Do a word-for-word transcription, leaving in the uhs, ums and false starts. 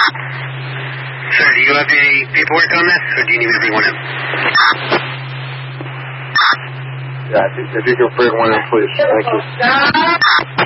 Sir, do you have any paperwork on this, or do you need me to bring one in? Yeah, if you can bring one in, please. Thank you.